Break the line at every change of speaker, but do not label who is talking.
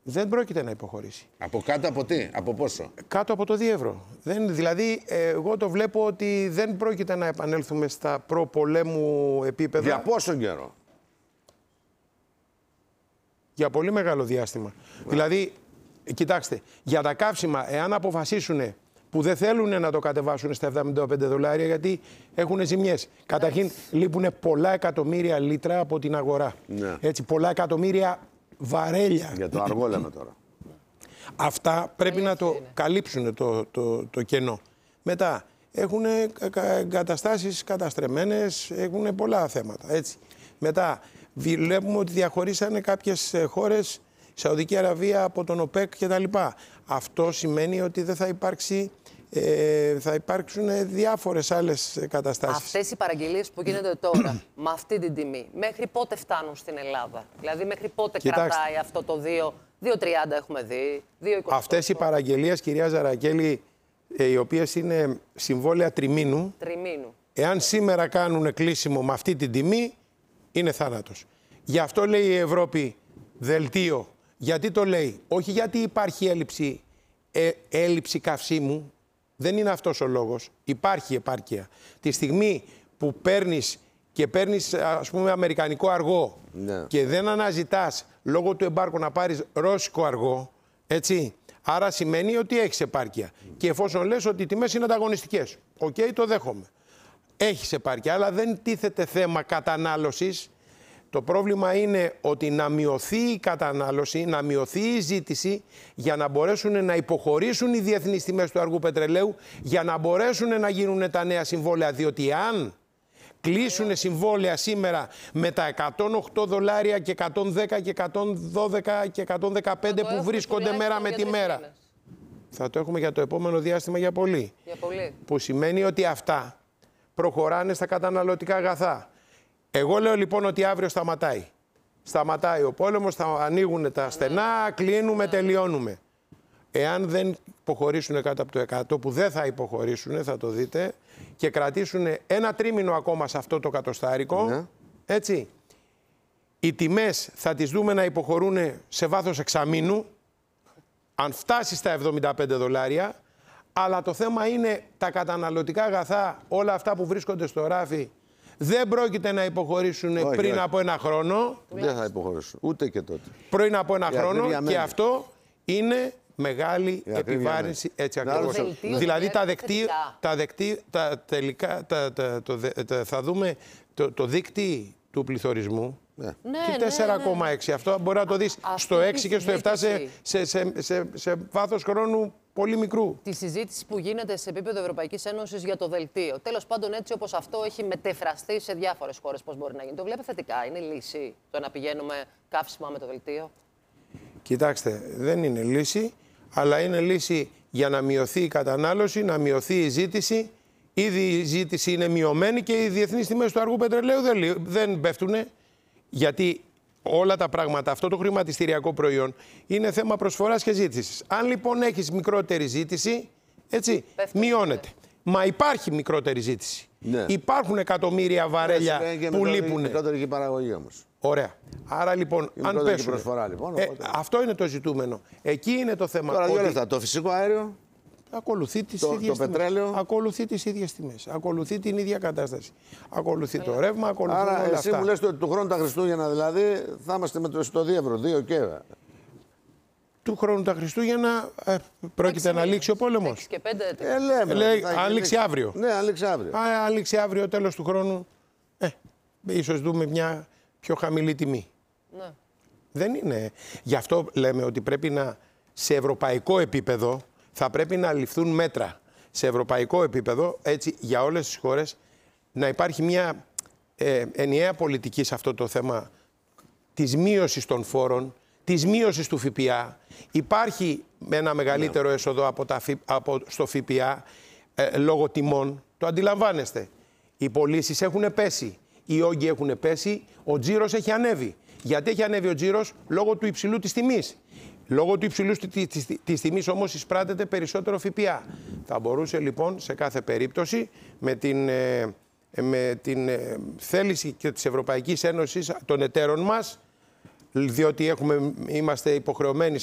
δεν πρόκειται να υποχωρήσει.
Από κάτω από τι, από πόσο?
Κάτω από το 2 ευρώ. Δηλαδή, εγώ το βλέπω ότι δεν πρόκειται να επανέλθουμε στα προπολέμου επίπεδα.
Για πόσο καιρό?
Για πολύ μεγάλο διάστημα. Δηλαδή, κοιτάξτε, για τα καύσιμα, εάν αποφασίσουν που δεν θέλουν να το κατεβάσουν στα $75, γιατί έχουν ζημιές. Καταρχήν, λείπουν πολλά εκατομμύρια λίτρα από την αγορά.
Ναι.
Έτσι, πολλά εκατομμύρια βαρέλια.
Για το αργό λέμε τώρα.
Αυτά πρέπει να το καλύψουν το κενό. Μετά, έχουν εγκαταστάσεις καταστρεμμένες, έχουν πολλά θέματα. Έτσι. Μετά, βλέπουμε ότι διαχωρίσανε κάποιες χώρες, Σαουδική Αραβία από τον ΟΠΕΚ κτλ. Αυτό σημαίνει ότι δεν θα υπάρξει, θα υπάρξουν διάφορες άλλες καταστάσεις.
Αυτές οι παραγγελίες που γίνονται τώρα, με αυτή την τιμή, μέχρι πότε φτάνουν στην Ελλάδα? Δηλαδή, μέχρι πότε κρατάει αυτό το 2,30 έχουμε δει, 2,28.
Αυτές οι παραγγελίες, κυρία Ζαρακέλη, οι οποίες είναι συμβόλαια τριμήνου, εάν σήμερα κάνουν κλείσιμο με αυτή την τιμή, είναι θάνατος. Γι' αυτό λέει η Ευρώπη δελτίο. Γιατί το λέει? Όχι γιατί υπάρχει έλλειψη καυσίμου. Δεν είναι αυτός ο λόγος. Υπάρχει επάρκεια. Τη στιγμή που παίρνεις ας πούμε αμερικανικό αργό, ναι, και δεν αναζητάς λόγω του εμπάρκου να πάρεις ρώσικο αργό, έτσι, άρα σημαίνει ότι έχεις επάρκεια. Και εφόσον λες ότι οι τιμές είναι ανταγωνιστικές, οκ, το δέχομαι. Έχεις επάρκεια, αλλά δεν τίθεται θέμα κατανάλωσης. Το πρόβλημα είναι ότι να μειωθεί η κατανάλωση, να μειωθεί η ζήτηση για να μπορέσουν να υποχωρήσουν οι διεθνείς τιμές του αργού πετρελαίου, για να μπορέσουν να γίνουν τα νέα συμβόλαια. Διότι αν κλείσουν συμβόλαια σήμερα με τα $108 και 110 και 112 και 115 που βρίσκονται μέρα με τη μέρα, θα το έχουμε για το επόμενο διάστημα για πολύ. Που σημαίνει ότι αυτά προχωράνε στα καταναλωτικά αγαθά. Εγώ λέω λοιπόν ότι αύριο σταματάει. Σταματάει ο πόλεμος, θα ανοίγουν τα στενά, κλείνουμε, τελειώνουμε. Εάν δεν υποχωρήσουν κάτω από το 100, που δεν θα υποχωρήσουν, θα το δείτε, και κρατήσουν ένα τρίμηνο ακόμα σε αυτό το κατοστάρικο, ναι, έτσι, οι τιμές θα τις δούμε να υποχωρούν σε βάθος εξαμήνου, αν φτάσει στα $75, αλλά το θέμα είναι τα καταναλωτικά αγαθά, όλα αυτά που βρίσκονται στο ράφι, δεν πρόκειται να υποχωρήσουν πριν από ένα χρόνο.
Δεν θα υποχωρήσουν, ούτε και τότε.
Πριν από ένα χρόνο, και αυτό είναι μεγάλη επιβάρυνση, έτσι ακριβώς. Δηλαδή θα δούμε το δείκτη του πληθωρισμού. Ναι. Και 4,6. Αυτό μπορεί να το δεις στο 6 και στο 7 σε βάθος χρόνου πολύ μικρού.
Τη συζήτηση που γίνεται σε επίπεδο Ευρωπαϊκής Ένωσης για το δελτίο. Τέλος πάντων, έτσι όπως αυτό έχει μετεφραστεί σε διάφορες χώρες, πώς μπορεί να γίνει? Το βλέπετε θετικά? Είναι λύση το να πηγαίνουμε καύσιμα με το δελτίο?
Κοιτάξτε, δεν είναι λύση, αλλά είναι λύση για να μειωθεί η κατανάλωση, να μειωθεί η ζήτηση. Ήδη η ζήτηση είναι μειωμένη και οι διεθνείς τιμές του αργού πετρελαίου δεν πέφτουν. Γιατί όλα τα πράγματα, αυτό το χρηματιστηριακό προϊόν, είναι θέμα προσφοράς και ζήτησης. Αν λοιπόν έχεις μικρότερη ζήτηση, έτσι, μειώνεται. Μα υπάρχει μικρότερη ζήτηση. Ναι. Υπάρχουν εκατομμύρια βαρέλια που λείπουν.
Μικρότερη και η παραγωγή όμως.
Ωραία. Άρα λοιπόν, αν πέσουν.
Προσφορά, λοιπόν,
αυτό είναι το ζητούμενο. Εκεί είναι το θέμα.
Τώρα, δύο λεπτά. Το φυσικό αέριο.
Ακολουθεί τις ίδιες τιμές.
Πετρέλαιο.
Ακολουθεί τις ίδιες τιμές. Ακολουθεί την ίδια κατάσταση. Ακολουθεί το ρεύμα, ακολουθεί όλα αυτά.
Άρα εσύ μου λες ότι του χρόνου τα Χριστούγεννα δηλαδή θα είμαστε στο 2 ευρώ, 2 και...
Του χρόνου τα Χριστούγεννα πρόκειται να λήξει ο πόλεμος.
6 και 5.
Λέει, αν λήξει αύριο.
Ναι, αν λήξει αύριο.
Αν λήξει αύριο, τέλος του χρόνου, ίσως δούμε μια πιο χαμηλή τιμή. Ναι. Δεν είναι. Γι' αυτό λέμε ότι πρέπει να, σε ευρωπαϊκό επίπεδο, θα πρέπει να ληφθούν μέτρα σε ευρωπαϊκό επίπεδο, έτσι, για όλες τις χώρες, να υπάρχει μια ενιαία πολιτική σε αυτό το θέμα της μείωσης των φόρων, της μείωσης του ΦΠΑ. Υπάρχει ένα μεγαλύτερο έσοδο στο ΦΠΑ λόγω τιμών. Το αντιλαμβάνεστε. Οι πωλήσεις έχουν πέσει, οι όγκοι έχουν πέσει, ο τζίρος έχει ανέβει. Γιατί έχει ανέβει ο τζίρος? Λόγω του υψηλού της τιμής. Λόγω του υψηλού της τιμής όμως εισπράτεται περισσότερο ΦΠΑ. Θα μπορούσε λοιπόν σε κάθε περίπτωση με την θέληση και της Ευρωπαϊκής Ένωσης, των εταίρων μας, διότι είμαστε υποχρεωμένοι